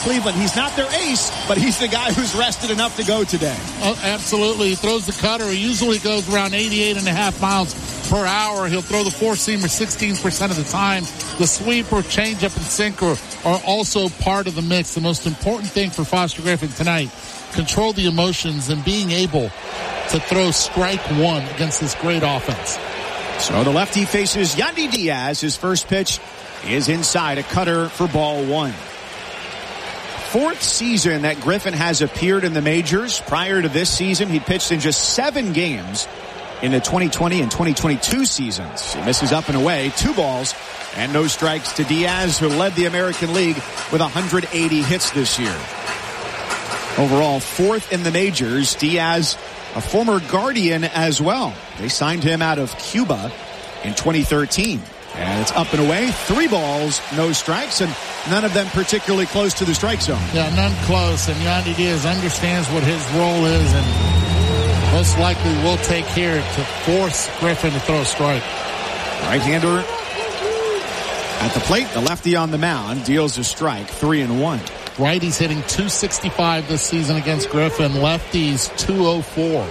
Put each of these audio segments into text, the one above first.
Cleveland. He's not their ace, but he's the guy who's rested enough to go today. Oh, absolutely. He throws the cutter. He usually goes around 88.5 miles per hour. He'll throw the four-seamer 16% of the time. The sweeper, changeup, and sinker are also part of the mix. The most important thing for Foster Griffin tonight, control the emotions and being able to throw strike one against this great offense. So the lefty faces Yandy Diaz. His first pitch is inside, a cutter for ball one. Fourth season that Griffin has appeared in the majors. Prior to this season, he pitched in just 7 games in the 2020 and 2022 seasons. He misses up and away, 2 balls and no strikes to Diaz, who led the American League with 180 hits this year. Overall, 4th in the majors. Diaz, a former Guardian as well. They signed him out of Cuba in 2013. And it's up and away, 3 balls, no strikes, and none of them particularly close to the strike zone. Yeah, none close, and Yandy Diaz understands what his role is, and most likely will take care to force Griffin to throw a strike. Right-hander at the plate, the lefty on the mound, deals a strike, 3-1. Righty's hitting .265 this season against Griffin. Lefty's .204.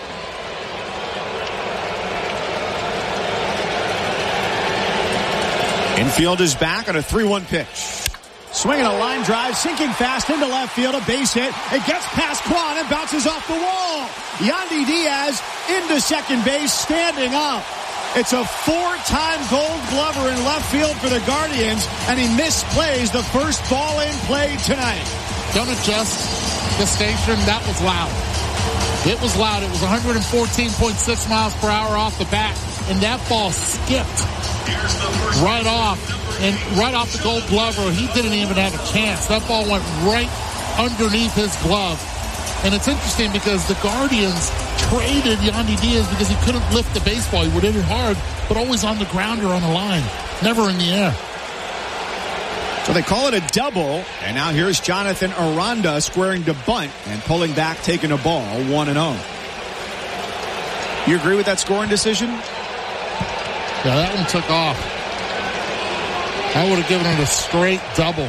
Infield is back on a 3-1 pitch. Swinging a line drive, sinking fast into left field, a base hit. It gets past Kwan and bounces off the wall. Yandy Diaz into second base, standing up. It's a 4-time Gold Glover in left field for the Guardians, and he misplays the first ball in play tonight. Don't adjust the station. That was loud. It was loud. It was 114.6 miles per hour off the bat, and that ball skipped right off, and right off the Gold Glover. He didn't even have a chance. That ball went right underneath his glove. And it's interesting because the Guardians traded Yandy Diaz because he couldn't lift the baseball. He would hit it hard, but always on the ground or on the line, never in the air. So they call it a double, and now here's Jonathan Aranda squaring to bunt and pulling back, taking a ball, 1-0. You agree with that scoring decision? Yeah, that one took off. I would have given it a straight double.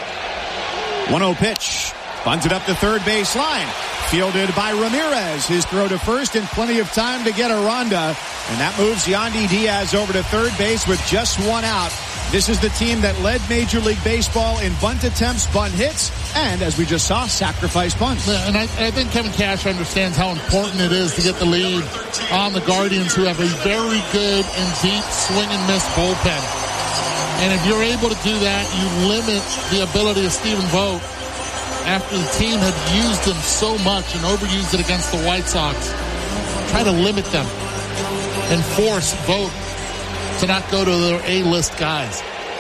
1-0 pitch. Bunted up the third base line. Fielded by Ramirez. His throw to first and plenty of time to get Aranda. And that moves Yandy Diaz over to third base with just 1 out. This is the team that led Major League Baseball in bunt attempts, bunt hits, and, as we just saw, sacrifice bunts. Yeah, and I think Kevin Cash understands how important it is to get the lead on the Guardians, who have a very good and deep swing and miss bullpen. And if you're able to do that, you limit the ability of Stephen Vogt, after the team had used him so much and overused it against the White Sox. Try to limit them and force Vogt to not go to their A-list guys.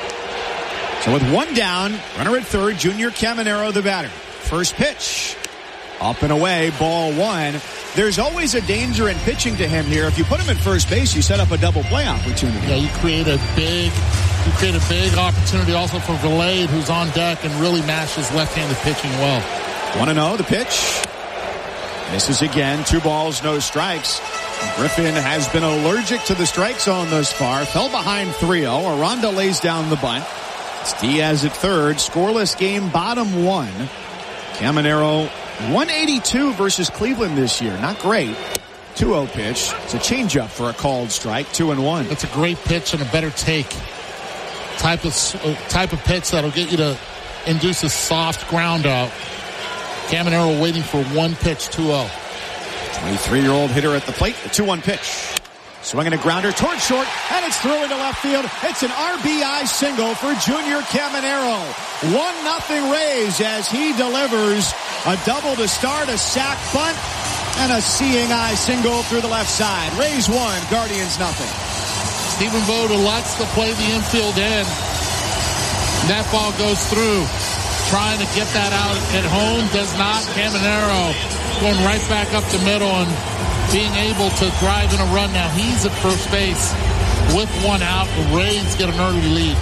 So with 1 down, runner at third, Junior Caminero the batter. First pitch, up and away, ball 1. There's always a danger in pitching to him here. If you put him at first base, you set up a double play opportunity. Yeah, you create a big opportunity also for Valade, who's on deck and really matches left-handed pitching well. 1-0, the pitch. Misses again, 2 balls, no strikes. Griffin has been allergic to the strike zone thus far. Fell behind 3-0. Aranda lays down the bunt. It's Diaz at third. Scoreless game, bottom 1. Caminero, 182 versus Cleveland this year. Not great. 2-0 pitch. It's a changeup for a called strike. 2-1. It's a great pitch and a better take. Type of pitch that'll get you to induce a soft ground out. Caminero waiting for 1 pitch, 2-0. 23-year-old hitter at the plate. The 2-1 pitch. Swinging a grounder towards short, and it's through into left field. It's an RBI single for Junior Caminero. 1-0 Rays as he delivers a double to start, a sac bunt, and a seeing eye single through the left side. Rays 1, Guardians 0. Stephen Vogt elects to play the infield in. That ball goes through. Trying to get that out at home, does not. Caminero going right back up the middle and being able to drive in a run. Now he's at first base with 1 out. The Rays get an early lead.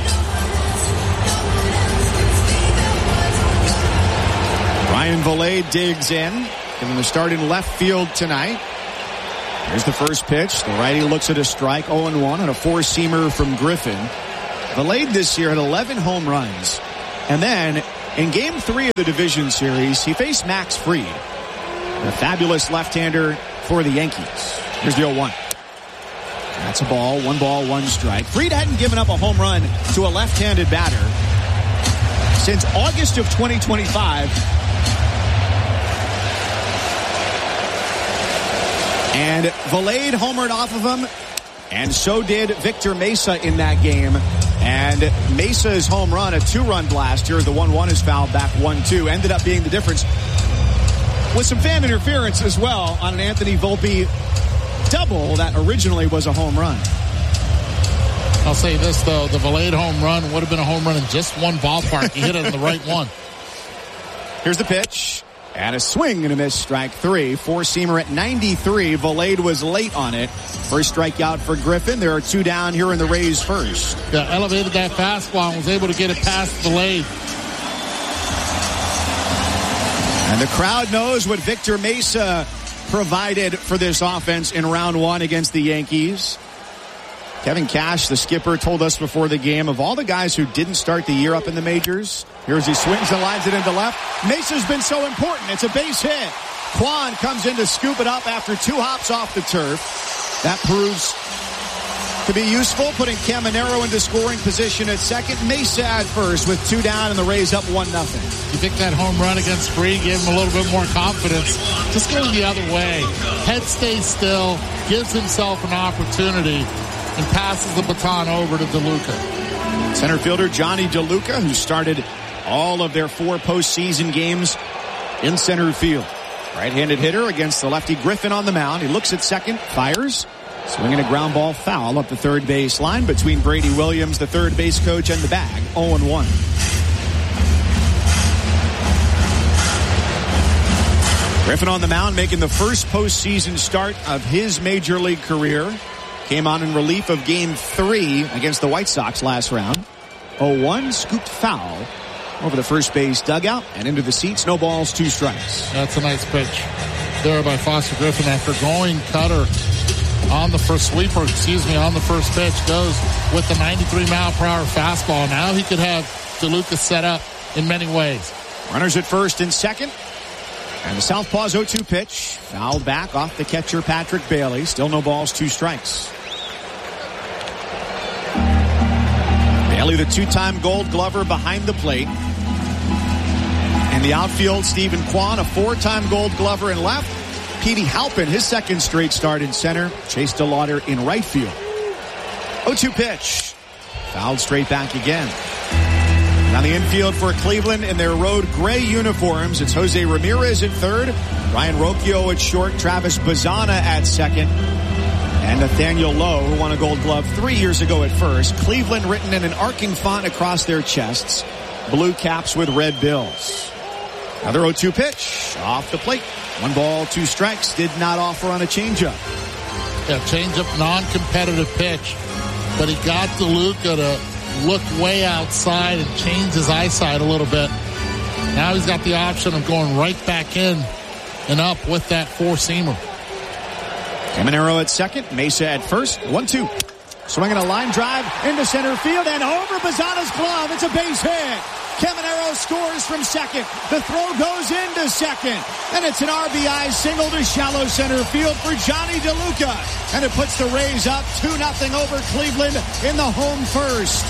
Ryan Valade digs in, giving the start in left field tonight. Here's the first pitch. The righty looks at a strike, 0-1 on a 4-seamer from Griffin. Valade this year had 11 home runs. And then In Game 3 of the division series, he faced Max Fried, a fabulous left-hander for the Yankees. Here's the 0-1. That's a ball, 1 strike. Fried hadn't given up a home run to a left-handed batter since August of 2025. And Valade homered off of him, and so did Victor Mesa in that game. And Mesa's home run, a 2-run blast here. The 1-1 is fouled back, 1-2. Ended up being the difference with some fan interference as well on an Anthony Volpe double that originally was a home run. I'll say this, though. The Valade home run would have been a home run in just one ballpark. He hit it in the right one. Here's the pitch. And a swing and a miss, strike 3. Four-seamer at 93. Valade was late on it. First strikeout for Griffin. There are 2 down here in the Rays first. Yeah, elevated that fastball and was able to get it past Valade. And the crowd knows what Victor Mesa provided for this offense in round 1 against the Yankees. Kevin Cash, the skipper, told us before the game of all the guys who didn't start the year up in the majors. Here's he swings and lines it into left. Mesa's been so important. It's a base hit. Kwan comes in to scoop it up after 2 hops off the turf. That proves to be useful, putting Caminero into scoring position at second. Mesa at first with 2 down and the Rays up 1-0. You think that home run against Fried gave him a little bit more confidence? Just going the other way. Head stays still, gives himself an opportunity, and passes the baton over to DeLuca. Center fielder Johnny DeLuca, who started all of their 4 postseason games in center field. Right-handed hitter against the lefty Griffin on the mound. He looks at second, fires, swinging a ground ball foul up the third base line between Brady Williams, the third base coach, and the bag. 0-1. Griffin on the mound, making the first postseason start of his major league career. Came on in relief of Game 3 against the White Sox last round. 0-1, scooped foul over the first base dugout and into the seats. No balls, 2 strikes. That's a nice pitch there by Foster Griffin after going cutter on the first on the first pitch. Goes with the 93-mile-per-hour fastball. Now he could have DeLuca set up in many ways. Runners at first and second. And the Southpaw's 0-2 pitch. Fouled back off the catcher, Patrick Bailey. Still no balls, 2 strikes. Bailey, the 2-time Gold Glover behind the plate. In the outfield, Stephen Kwan, a 4-time Gold Glover in left. Petey Halpin, his second straight start in center. Chase DeLauder in right field. 0-2 pitch. Fouled straight back again. On the infield for Cleveland in their road gray uniforms, it's Jose Ramirez at third, Ryan Rocchio at short, Travis Bazzana at second, and Nathaniel Lowe, who won a Gold Glove 3 years ago at first. Cleveland written in an arcing font across their chests. Blue caps with red bills. Another 0-2 pitch off the plate. 1 ball, 2 strikes. Did not offer on a changeup. Yeah, changeup, non-competitive pitch, but he got DeLuca to look way outside and change his eyesight a little bit. Now he's got the option of going right back in and up with that 4-seamer. Caminero at second, Mesa at first. 1-2. Swinging a line drive into center field and over Bazzana's glove. It's a base hit. Caminero scores from second. The throw goes into second. And it's an RBI single to shallow center field for Johnny DeLuca. And it puts the Rays up 2-0 over Cleveland in the home first.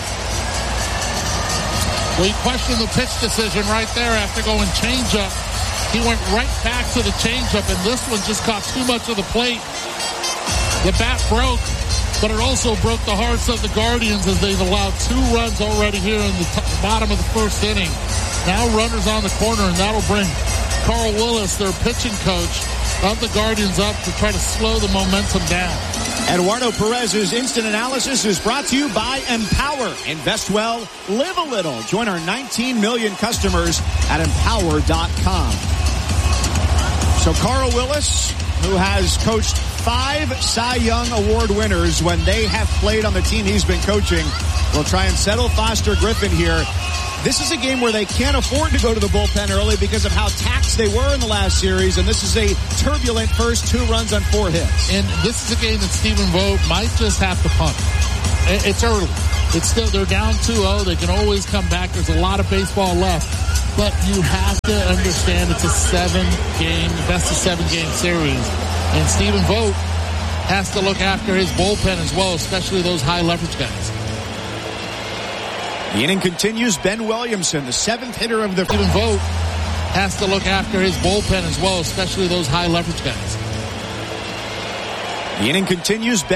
Well, he questioned the pitch decision right there after going changeup. He went right back to the changeup, and this one just caught too much of the plate. The bat broke, but it also broke the hearts of the Guardians as they've allowed 2 runs already here in the bottom of the first inning. Now runners on the corner, and that'll bring Carl Willis, their pitching coach of the Guardians, up to try to slow the momentum down. Eduardo Perez's instant analysis is brought to you by Empower. Invest well, live a little. Join our 19 million customers at empower.com. So Carl Willis, who has coached 5 Cy Young Award winners when they have played on the team he's been coaching, will try and settle Foster Griffin here. This is a game where they can't afford to go to the bullpen early because of how taxed they were in the last series, and this is a turbulent first 2 runs on 4 hits. And this is a game that Stephen Vogt might just have to punt. It's early. It's still, they're down 2-0. They can always come back. There's a lot of baseball left. But you have to understand it's a best of 7 game series. And Stephen Vogt has to look after his bullpen as well, especially those high leverage guys. The inning continues. Ben Williamson, the 7th hitter of the... Stephen Vogt has to look after his bullpen as well, especially those high leverage guys. The inning continues.